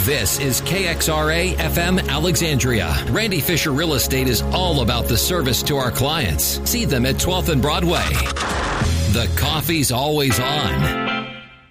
This is KXRA FM Alexandria. Randy Fisher Real Estate is all about the service to our clients. See them at 12th and Broadway. The coffee's always on.